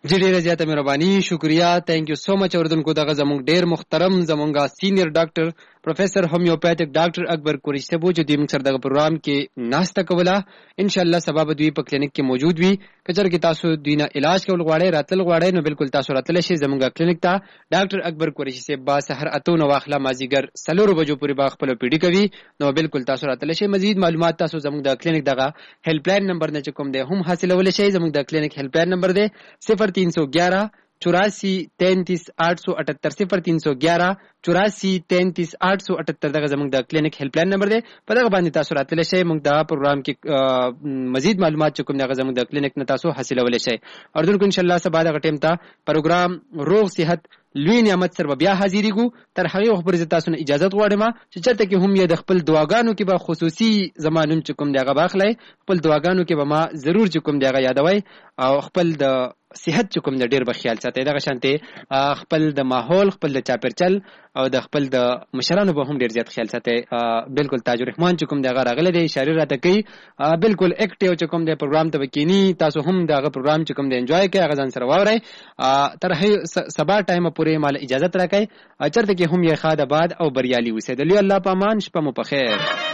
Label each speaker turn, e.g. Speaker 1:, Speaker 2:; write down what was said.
Speaker 1: ډیره زیاته مهرباني، شکریا، تhank you so much. اوردونکو دغه زموږ ډیر محترم زموږه سینیئر ډاکټر پروفیسر هومیوپیتھک ډاکټر اکبر قریشی صاحب چې دوی موږ سره دغه پروګرام کې ناشته کوله. ان شاء الله سبا به دوی په کلینیک کې موجود وي. کچر کې تاسو دوی نه علاج کول غواړئ، راتل غواړئ، نو بالکل تاسو راتل شئ زموږه کلینیک ته. ډاکټر اکبر قریشی صاحب با سحر اتو نو واخلا مازیګر 4 بجو پورې با خپل پیډي کوي، نو بالکل تاسو راتل شئ. مزید معلومات تاسو زموږ د کلینیک دغه هیلپ لاین نمبر نه کوم دی هم حاصلول شئ. زموږ د کلینیک هیلپ لاین نمبر دی 0311 84 33 878 0311 84 33 878 دغه زموږ د کلینیک هیلپ لاین نمبر دی. په دغه باندې تاسو راتلی شئ. موږ دا پروګرام کې مزید معلومات چې کوم دغه زموږ د کلینیک نه تاسو حاصلولی شئ. اردوونکو ان شاء الله سبا دغه ټیم ته پروګرام روغ صحت لوی نعمت سره بیا حاضرېږو. تر هغې وخت پورې زه تاسو نه اجازت غواړم چې چېرته کې هم یې د خپل دعاګانو کې به خصوصي زما نوم چې کوم دی هغه به اخلی. خپل دعاګانو کې به ما ضرور چې کوم دی هغه یادوئ او خپل د صحت چې کوم د ډیر به خیال ساتئ. دغه شانتې خپل د ماحول، خپل د چاپیرچل او د خپل د مشرانو به هم ډیر زیات خیال ساتئ. بالکل تاج الرحمن چې کوم دی هغه راغلی دی، اشارې راته کوي بالکل اکټیو چې کوم دی پروګرام ته به کینی. تاسو هم دغه پروګرام چې کوم دی انجوای کوئ، هغه ځان سره واورئ. تر سبا ټایمه پورې مال اجازت راکئ. چېرته کې هم یې ښاد آباد او بریالي اوسئ. د لوی الله په امان. شپه مو په خیر.